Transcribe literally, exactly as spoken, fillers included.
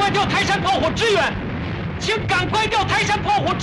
快调泰山炮火支援，请赶快调泰山炮火支